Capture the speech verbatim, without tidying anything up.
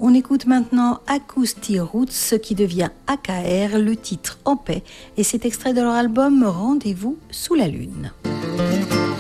On écoute maintenant Acoustic Roots, ce qui devient A K R, le titre En paix, et c'est extrait de leur album Rendez-vous sous la lune.